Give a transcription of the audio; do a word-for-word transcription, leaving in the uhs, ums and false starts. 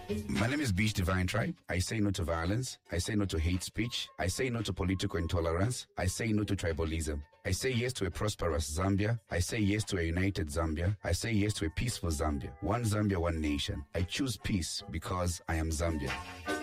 My name is Beach Divine Tribe. I say no to violence. I say no to hate speech. I say no to political intolerance. I say no to tribalism. I say yes to a prosperous Zambia. I say yes to a united Zambia. I say yes to a peaceful Zambia. One Zambia, one nation. I choose peace because I am Zambia.